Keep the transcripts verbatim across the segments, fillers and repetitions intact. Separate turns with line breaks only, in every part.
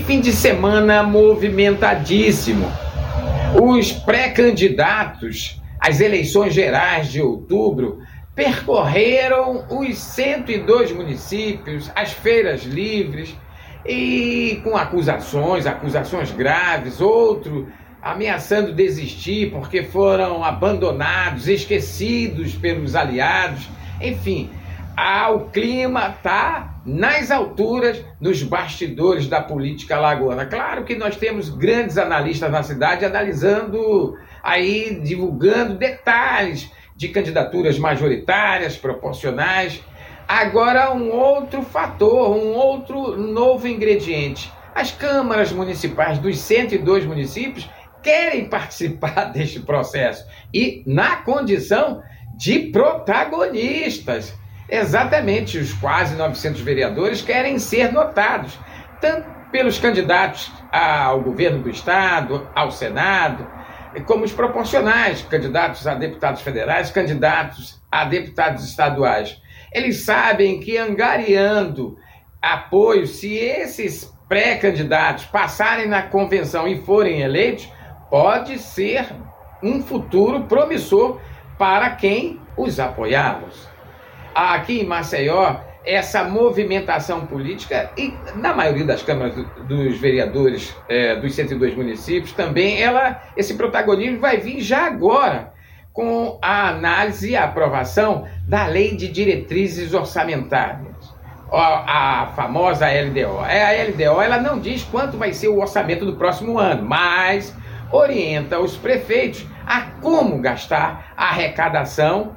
fim de semana movimentadíssimo. Os pré-candidatos às eleições gerais de outubro percorreram os cento e dois municípios, as feiras livres, e com acusações, acusações graves, outro ameaçando desistir porque foram abandonados, esquecidos pelos aliados. Enfim, ah, o clima está nas alturas, nos bastidores da política alagoana. Claro que nós temos grandes analistas na cidade analisando, aí divulgando detalhes de candidaturas majoritárias, proporcionais. Agora, um outro fator, um outro novo ingrediente. As câmaras municipais dos cento e dois municípios querem participar deste processo e na condição de protagonistas. Exatamente, os quase novecentos vereadores querem ser notados, tanto pelos candidatos ao governo do estado, ao Senado, como os proporcionais, candidatos a deputados federais, candidatos a deputados estaduais. Eles sabem que angariando apoio, se esses pré-candidatos passarem na convenção e forem eleitos, pode ser um futuro promissor para quem os apoiá-los. Aqui em Maceió, essa movimentação política, e na maioria das câmaras do, dos vereadores é, dos cento e dois municípios também, ela, esse protagonismo vai vir já agora, com a análise e a aprovação da Lei de Diretrizes Orçamentárias, a, a famosa L D O. A L D O ela não diz quanto vai ser o orçamento do próximo ano, mas orienta os prefeitos a como gastar a arrecadação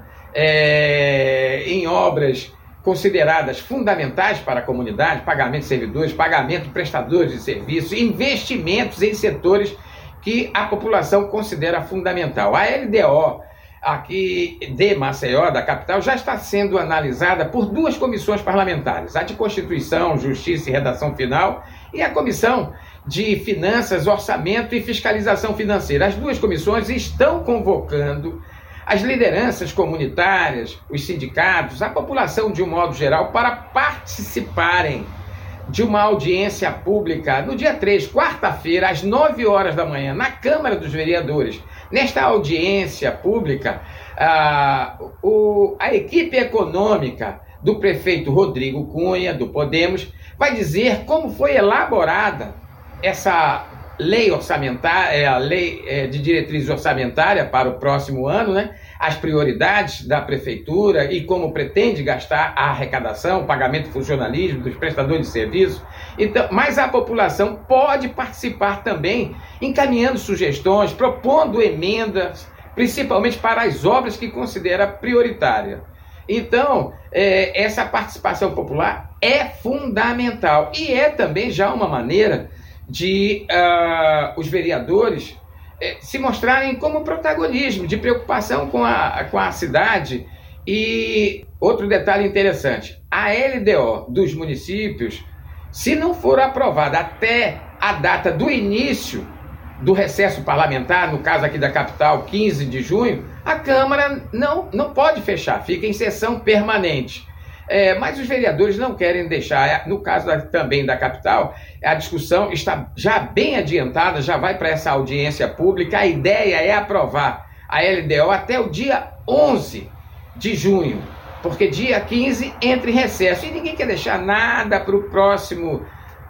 é, em obras consideradas fundamentais para a comunidade, pagamento de servidores, pagamento de prestadores de serviços, investimentos em setores que a população considera fundamental. A L D O aqui de Maceió, da capital, já está sendo analisada por duas comissões parlamentares, a de Constituição, Justiça e Redação Final e a Comissão de Finanças, Orçamento e Fiscalização Financeira. As duas comissões estão convocando as lideranças comunitárias, os sindicatos, a população de um modo geral, para participarem de uma audiência pública no dia três, quarta-feira, às nove horas da manhã, na Câmara dos Vereadores. Nesta audiência pública, a, o, a equipe econômica do prefeito Rodrigo Cunha, do Podemos, vai dizer como foi elaborada essa lei orçamentária, a lei de diretriz orçamentária para o próximo ano, né? As prioridades da prefeitura e como pretende gastar a arrecadação, o pagamento de funcionalismo dos prestadores de serviço. Então, mas a população pode participar também, encaminhando sugestões, propondo emendas, principalmente para as obras que considera prioritária. Então, é, essa participação popular é fundamental e é também já uma maneira de uh, os vereadores eh, se mostrarem como protagonismo, de preocupação com a, com a cidade. E outro detalhe interessante, a L D O dos municípios, se não for aprovada até a data do início do recesso parlamentar, no caso aqui da capital, quinze de junho, a Câmara não, não pode fechar, fica em sessão permanente. É, mas os vereadores não querem deixar, no caso da, também da capital, a discussão está já bem adiantada, já vai para essa audiência pública. A ideia é aprovar a L D O até o dia onze de junho, porque dia quinze entra em recesso e ninguém quer deixar nada para o próximo,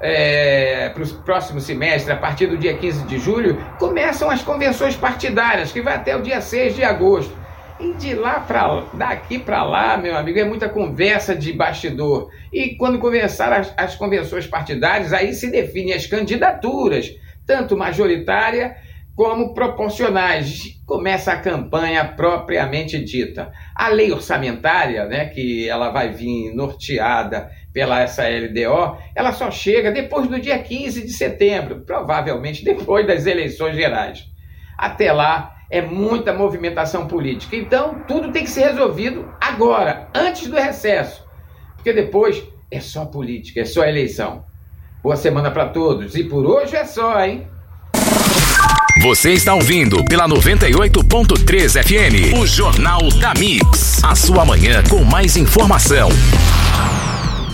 é, pro próximo semestre. A partir do dia quinze de julho começam as convenções partidárias, que vai até o dia seis de agosto. E de lá para daqui para lá, meu amigo, é muita conversa de bastidor. E quando começar as, as convenções partidárias, aí se definem as candidaturas, tanto majoritária como proporcionais. Começa a campanha propriamente dita. A lei orçamentária, né, que ela vai vir norteada pela essa L D O, ela só chega depois do dia quinze de setembro, provavelmente depois das eleições gerais. Até lá, é muita movimentação política. Então, tudo tem que ser resolvido agora, antes do recesso. Porque depois é só política, é só eleição. Boa semana para todos. E por hoje é só, hein?
Você está ouvindo pela noventa e oito ponto três F M, o Jornal da Mix. A sua manhã com mais informação.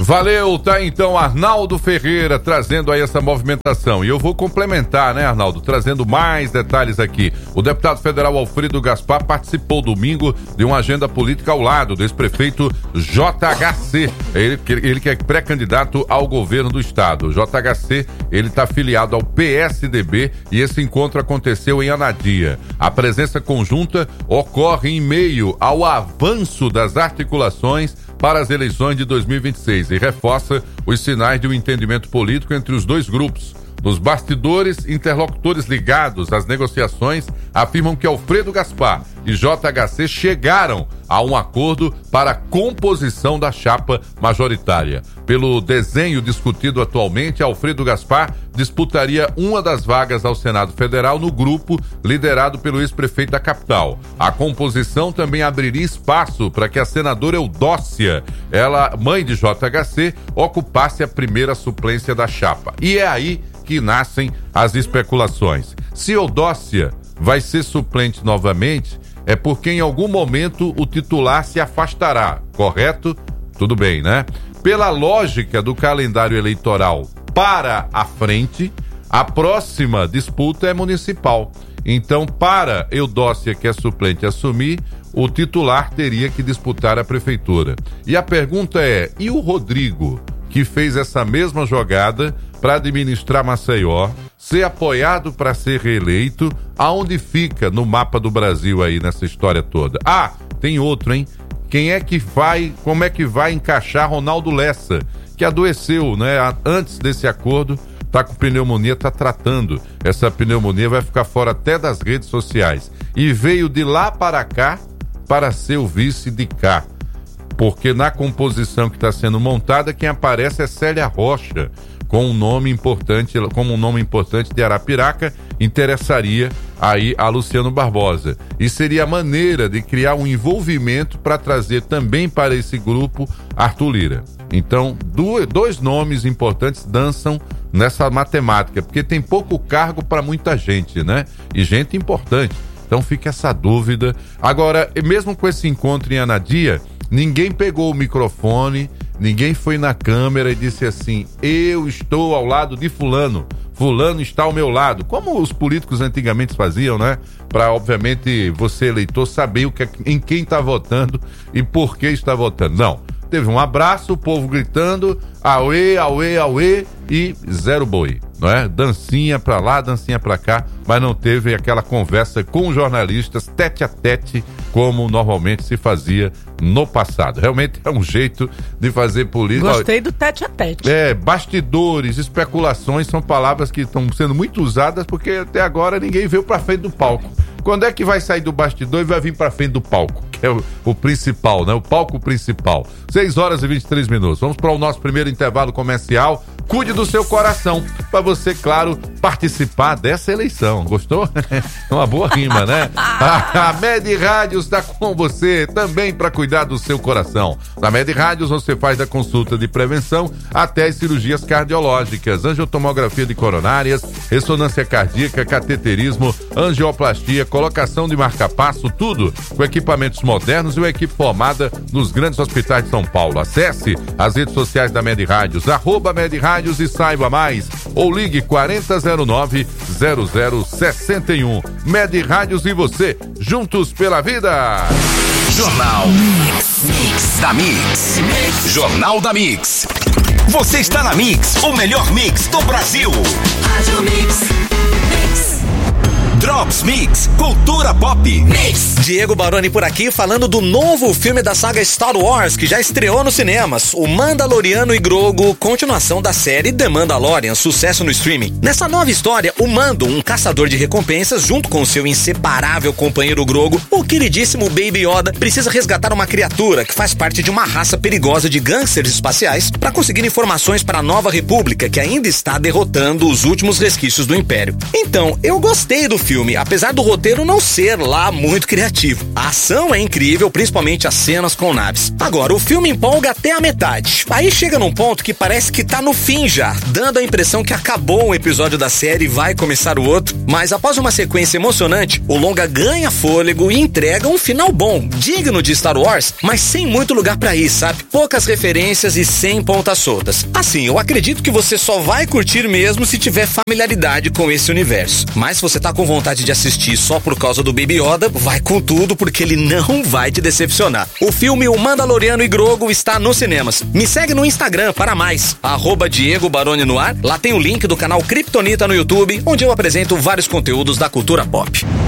Valeu, tá então Arnaldo Ferreira trazendo aí essa movimentação. E eu vou complementar, né, Arnaldo, trazendo mais detalhes aqui. O deputado federal Alfredo Gaspar participou domingo de uma agenda política ao lado do ex-prefeito J H C, ele, ele que é pré-candidato ao governo do estado. O J H C, ele está afiliado ao P S D B e esse encontro aconteceu em Anadia. A presença conjunta ocorre em meio ao avanço das articulações para as eleições de dois mil e vinte e seis e reforça os sinais de um entendimento político entre os dois grupos. Nos bastidores, interlocutores ligados às negociações afirmam que Alfredo Gaspar e J H C chegaram a um acordo para a composição da chapa majoritária. Pelo desenho discutido atualmente, Alfredo Gaspar disputaria uma das vagas ao Senado Federal no grupo liderado pelo ex-prefeito da capital. A composição também abriria espaço para que a senadora Eudócia, ela, mãe de J H C, ocupasse a primeira suplência da chapa. E é aí que nascem as especulações. Se Eudócia vai ser suplente novamente, é porque em algum momento o titular se afastará, correto? Tudo bem, né? Pela lógica do calendário eleitoral para a frente, a próxima disputa é municipal. Então, para Eudócia, que é suplente, assumir, o titular teria que disputar a prefeitura. E a pergunta é, e o Rodrigo, que fez essa mesma jogada para administrar Maceió, ser apoiado para ser reeleito, aonde fica no mapa do Brasil aí nessa história toda? Ah, tem outro, hein? Quem é que vai, como é que vai encaixar Ronaldo Lessa, que adoeceu, né? Antes desse acordo, tá com pneumonia, tá tratando. Essa pneumonia vai ficar fora até das redes sociais. E veio de lá para cá para ser o vice de cá. Porque na composição que está sendo montada, quem aparece é Célia Rocha, com um nome importante, como um nome importante de Arapiraca, interessaria aí a Luciano Barbosa. E seria a maneira de criar um envolvimento para trazer também para esse grupo Arthur Lira. Então, do, dois nomes importantes dançam nessa matemática, porque tem pouco cargo para muita gente, né? E gente importante. Então fica essa dúvida. Agora, mesmo com esse encontro em Anadia, ninguém pegou o microfone, ninguém foi na câmera e disse assim, eu estou ao lado de fulano, fulano está ao meu lado, como os políticos antigamente faziam, né? Para, obviamente, você, eleitor, saber o que, em quem está votando e por que está votando. Não, teve um abraço, o povo gritando, auê, auê, auê e zero boi, não é? Dancinha pra lá, dancinha pra cá, mas não teve aquela conversa com jornalistas tete a tete, como normalmente se fazia no passado. Realmente é um jeito de fazer política.
Gostei do tete a tete.
É, bastidores, especulações são palavras que estão sendo muito usadas porque até agora ninguém veio pra frente do palco. Quando é que vai sair do bastidor e vai vir pra frente do palco? Que é o, o principal, né? O palco principal. seis horas e vinte e três minutos. Vamos para o nosso primeiro intervalo comercial. Cuide do seu coração, para você, claro, participar dessa eleição. Gostou? É uma boa rima, né? A, a Med Rádios está com você também para cuidar do seu coração. Na Med Rádios você faz da consulta de prevenção até as cirurgias cardiológicas, angiotomografia de coronárias, ressonância cardíaca, cateterismo, angioplastia, colocação de marca-passo, tudo com equipamentos modernos e uma equipe formada nos grandes hospitais de São Paulo. Acesse as redes sociais da Med Rádios, arroba Med Rádios e saiba mais. Ou ligue quarenta zero nove zero zero sessenta e um. Med Rádios e você, juntos pela vida.
Jornal Mix da Mix. Jornal da Mix. Você está na Mix, o melhor mix do Brasil. Rádio Mix. Mix. Drops Mix, cultura pop. Mix.
Diego Baroni por aqui falando do novo filme da saga Star Wars que já estreou nos cinemas, O Mandaloriano e Grogu, continuação da série The Mandalorian, sucesso no streaming. Nessa nova história, o Mando, um caçador de recompensas, junto com seu inseparável companheiro Grogu, o queridíssimo Baby Yoda, precisa resgatar uma criatura que faz parte de uma raça perigosa de gangsters espaciais para conseguir informações para a Nova República, que ainda está derrotando os últimos resquícios do Império. Então, eu gostei do filme, apesar apesar do roteiro não ser lá muito criativo. A ação é incrível, principalmente as cenas com naves. Agora, o filme empolga até a metade. Aí chega num ponto que parece que tá no fim já, dando a impressão que acabou um episódio da série e vai começar o outro. Mas após uma sequência emocionante, o longa ganha fôlego e entrega um final bom, digno de Star Wars, mas sem muito lugar pra ir, sabe? Poucas referências e sem pontas soltas. Assim, eu acredito que você só vai curtir mesmo se tiver familiaridade com esse universo. Mas se você tá com vontade de assistir só por causa do Baby Yoda, vai com tudo porque ele não vai te decepcionar. O filme O Mandaloriano e Grogu está nos cinemas. Me segue no Instagram para mais, arroba Diego Baroni no ar. Lá tem o link do canal Kryptonita no YouTube, onde eu apresento vários conteúdos da cultura pop.